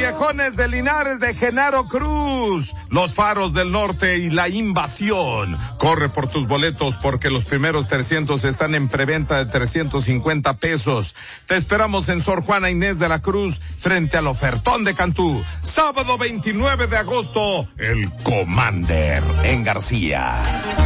Callejones de Linares de Genaro Cruz, Los Faros del Norte y La Invasión. Corre por tus boletos porque los primeros 300 están en preventa de 350 pesos. Te esperamos en Sor Juana Inés de la Cruz frente al ofertón de Cantú. Sábado 29 de agosto, el Commander en García.